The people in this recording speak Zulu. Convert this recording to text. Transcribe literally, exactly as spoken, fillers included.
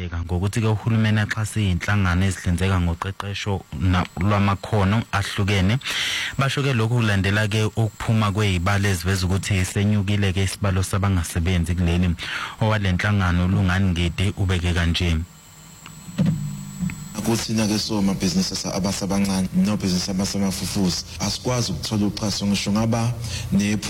kuyalindeka ngokuthi ke uhulumeni axhase inhlangano ezihlinzeka ngoqeqesho lwamakhono ahlukene. Basho ke lokhu kulandela ke ukuphuma kwezibalo eziveza ukuthi isenyukile ke isibalo sabangasebenzi kuleli owalenhlangano lungani ngede ubeke kanje. Kuthina ke so ma business abasabancane no business abasamafufusi asikwazi ukuthola uxhaso ngisho ngaba ne